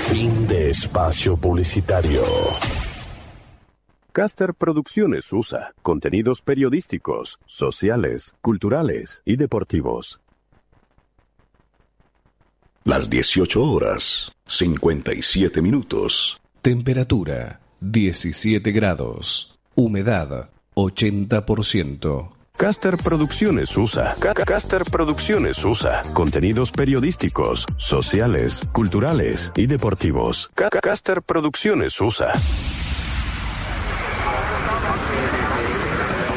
Fin de espacio publicitario. Caster Producciones USA. Contenidos periodísticos, sociales, culturales y deportivos. Las 18 horas, 57 minutos. Temperatura, 17 grados. Humedad, 80%. Caster Producciones USA. Caster Producciones USA. Contenidos periodísticos, sociales, culturales y deportivos. Caster Producciones USA.